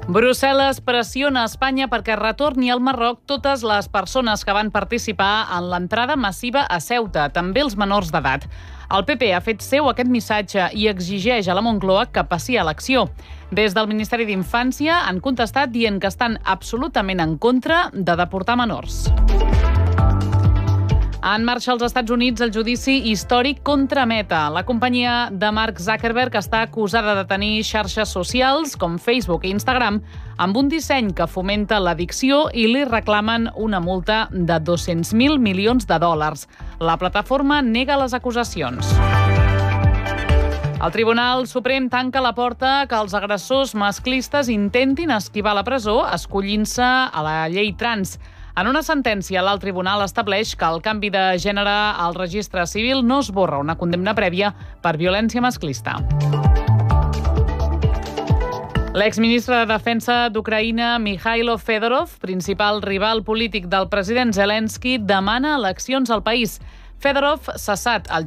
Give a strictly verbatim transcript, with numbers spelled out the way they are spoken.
Brussel·les pressiona Espanya perquè retorni al Marroc totes les persones que van participar en l'entrada massiva a Ceuta, també els menors d'edat. El P P ha fet seu aquest missatge i exigeix a la Moncloa que passi a l'acció. Des del Ministeri d'Infància han contestat dient que estan absolutament en contra de deportar menors. En marxa als Estats Units el judici històric contra Meta. La companyia de Mark Zuckerberg està acusada de tenir xarxes socials com Facebook i Instagram amb un disseny que fomenta l'addicció i li reclamen una multa de dos-cents mil milions de dòlars. La plataforma nega les acusacions. El Tribunal Suprem tanca la porta que els agressors masclistes intentin esquivar la presó escollint-se a la llei trans. En una sentència, l'alt tribunal estableix que el canvi de gènere al registre civil no esborra una condemna prèvia per violència masclista. L'exministre de Defensa d'Ucraïna, Mikhailo Fedorov, principal rival polític del president Zelensky, demana eleccions al país. Fedorov, cessat al